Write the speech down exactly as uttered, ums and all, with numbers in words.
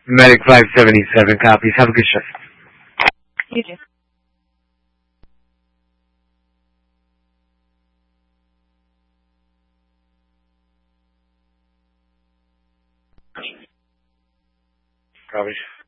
Medic five seventy-seven copies. Have a good shift. You too. Copy.